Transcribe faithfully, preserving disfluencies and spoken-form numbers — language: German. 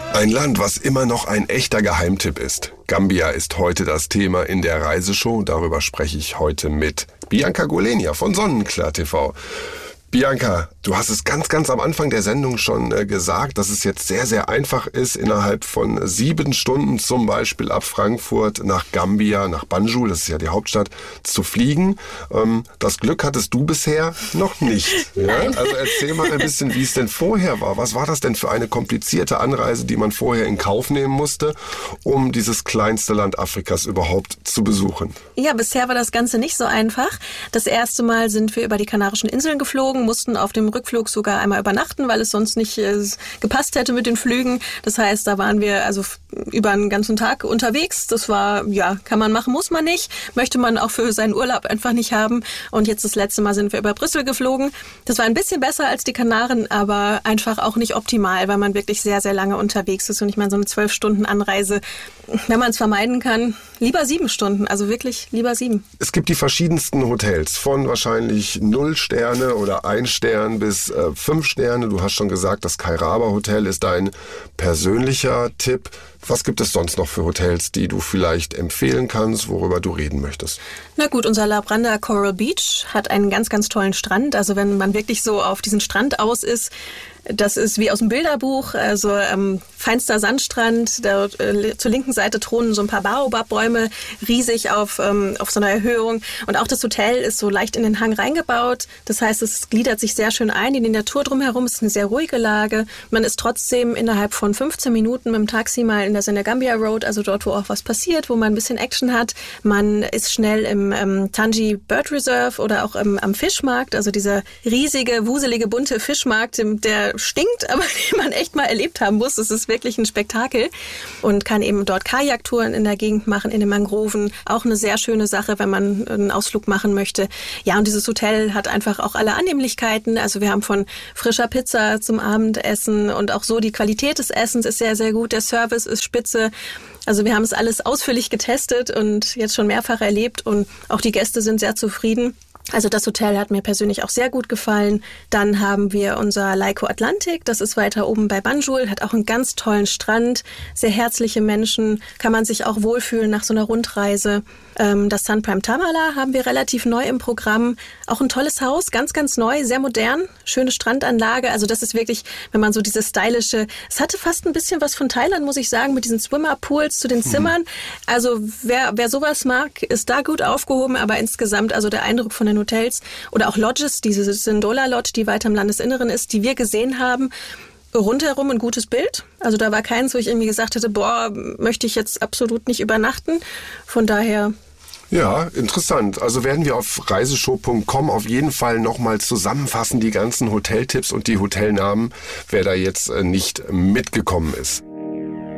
Ein Land, was immer noch ein echter Geheimtipp ist. Gambia ist heute das Thema in der Reiseshow. Darüber spreche ich heute mit Bianca Golenia von Sonnenklar T V. Bianca, du hast es ganz, ganz am Anfang der Sendung schon äh, gesagt, dass es jetzt sehr, sehr einfach ist, innerhalb von sieben Stunden zum Beispiel ab Frankfurt nach Gambia, nach Banjul, das ist ja die Hauptstadt, zu fliegen. Ähm, das Glück hattest du bisher noch nicht. Ja? Also erzähl mal ein bisschen, wie es denn vorher war. Was war das denn für eine komplizierte Anreise, die man vorher in Kauf nehmen musste, um dieses kleinste Land Afrikas überhaupt zu besuchen? Ja, bisher war das Ganze nicht so einfach. Das erste Mal sind wir über die Kanarischen Inseln geflogen, mussten auf dem Rückflug sogar einmal übernachten, weil es sonst nicht äh, gepasst hätte mit den Flügen. Das heißt, da waren wir also f- über einen ganzen Tag unterwegs. Das war, ja, kann man machen, muss man nicht. Möchte man auch für seinen Urlaub einfach nicht haben. Und jetzt das letzte Mal sind wir über Brüssel geflogen. Das war ein bisschen besser als die Kanaren, aber einfach auch nicht optimal, weil man wirklich sehr, sehr lange unterwegs ist. Und ich meine, so eine zwölf Stunden Anreise, wenn man es vermeiden kann, lieber sieben Stunden. Also wirklich lieber sieben. Es gibt die verschiedensten Hotels, von wahrscheinlich null Sterne oder ein Stern bis äh, fünf Sterne. Du hast schon gesagt, das Kairaba Hotel ist dein persönlicher Tipp. Was gibt es sonst noch für Hotels, die du vielleicht empfehlen kannst, worüber du reden möchtest? Na gut, unser Labranda Coral Beach hat einen ganz, ganz tollen Strand. Also wenn man wirklich so auf diesen Strand aus ist, das ist wie aus dem Bilderbuch, also ähm, feinster Sandstrand, da, äh, zur linken Seite thronen so ein paar Baobab-Bäume, riesig auf, ähm, auf so einer Erhöhung. Und auch das Hotel ist so leicht in den Hang reingebaut. Das heißt, es gliedert sich sehr schön ein in die Natur drumherum. Es ist eine sehr ruhige Lage. Man ist trotzdem innerhalb von fünfzehn Minuten mit dem Taxi mal in der Senegambia Road, also dort, wo auch was passiert, wo man ein bisschen Action hat. Man ist schnell im ähm, Tangi Bird Reserve oder auch im, am Fischmarkt, also dieser riesige, wuselige, bunte Fischmarkt, der stinkt, aber den man echt mal erlebt haben muss. Es ist wirklich ein Spektakel und kann eben dort Kajaktouren in der Gegend machen, in den Mangroven. Auch eine sehr schöne Sache, wenn man einen Ausflug machen möchte. Ja, und dieses Hotel hat einfach auch alle Annehmlichkeiten. Also wir haben von frischer Pizza zum Abendessen und auch so die Qualität des Essens ist sehr, sehr gut. Der Service ist spitze. Also wir haben es alles ausführlich getestet und jetzt schon mehrfach erlebt und auch die Gäste sind sehr zufrieden. Also das Hotel hat mir persönlich auch sehr gut gefallen. Dann haben wir unser Laiko Atlantic, das ist weiter oben bei Banjul, hat auch einen ganz tollen Strand, sehr herzliche Menschen, kann man sich auch wohlfühlen nach so einer Rundreise. Das Sun Prime Tamala haben wir relativ neu im Programm, auch ein tolles Haus, ganz, ganz neu, sehr modern, schöne Strandanlage. Also das ist wirklich, wenn man so dieses stylische, es hatte fast ein bisschen was von Thailand, muss ich sagen, mit diesen Swimmerpools zu den Zimmern. Also wer, wer sowas mag, ist da gut aufgehoben, aber insgesamt, also der Eindruck von den Hotels oder auch Lodges, diese Sindola Lodge, die weiter im Landesinneren ist, die wir gesehen haben, rundherum ein gutes Bild. Also da war keins, wo ich irgendwie gesagt hätte, boah, möchte ich jetzt absolut nicht übernachten. Von daher... Ja, interessant. Also werden wir auf reiseshow punkt com auf jeden Fall nochmal zusammenfassen, die ganzen Hoteltipps und die Hotelnamen, wer da jetzt nicht mitgekommen ist.